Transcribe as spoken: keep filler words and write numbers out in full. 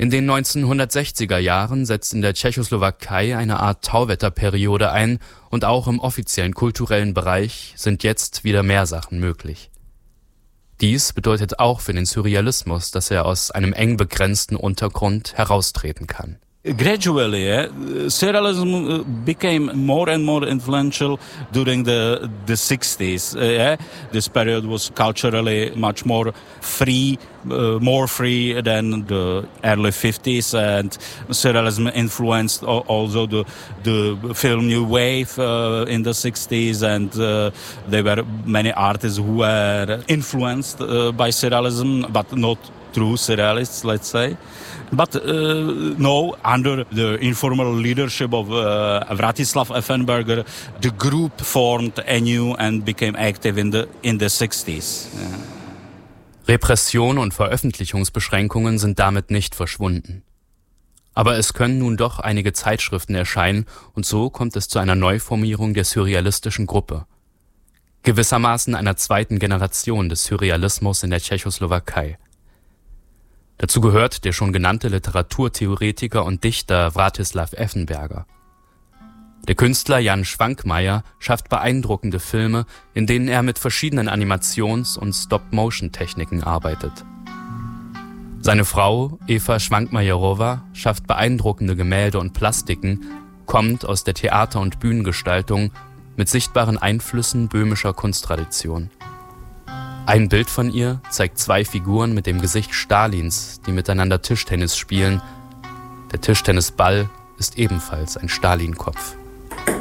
In den neunzehnhundertsechziger Jahren setzt in der Tschechoslowakei eine Art Tauwetterperiode ein und auch im offiziellen kulturellen Bereich sind jetzt wieder mehr Sachen möglich. Dies bedeutet auch für den Surrealismus, dass er aus einem eng begrenzten Untergrund heraustreten kann. Gradually, yeah, surrealism became more and more influential during the the sixties. Uh, yeah, this period was culturally much more free, uh, more free than the early fifties, and surrealism influenced also the the film New Wave uh, in the sixties, and uh, there were many artists who were influenced uh, by surrealism, but not true surrealists, let's say. But uh, no, under the informal leadership of uh, Vratislav Effenberger, the group formed anew and became active in the in the sixties. Yeah. Repression und Veröffentlichungsbeschränkungen sind damit nicht verschwunden. Aber es können nun doch einige Zeitschriften erscheinen und so kommt es zu einer Neuformierung der surrealistischen Gruppe. Gewissermaßen einer zweiten Generation des Surrealismus in der Tschechoslowakei. Dazu gehört der schon genannte Literaturtheoretiker und Dichter Vratislav Effenberger. Der Künstler Jan Švankmajer schafft beeindruckende Filme, in denen er mit verschiedenen Animations- und Stop-Motion-Techniken arbeitet. Seine Frau, Eva Švankmajerová, schafft beeindruckende Gemälde und Plastiken, kommt aus der Theater- und Bühnengestaltung mit sichtbaren Einflüssen böhmischer Kunsttradition. Ein Bild von ihr zeigt zwei Figuren mit dem Gesicht Stalins, die miteinander Tischtennis spielen. Der Tischtennisball ist ebenfalls ein Stalin-Kopf.